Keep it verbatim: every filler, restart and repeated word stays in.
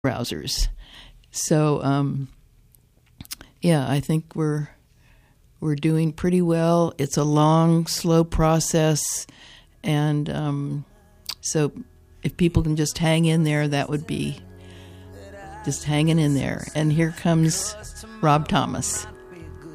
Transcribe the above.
browsers. So, um, yeah, I think we're we're doing pretty well. It's a long, slow process, and um, so if people can just hang in there, that would be just hanging in there. And here comes Rob Thomas.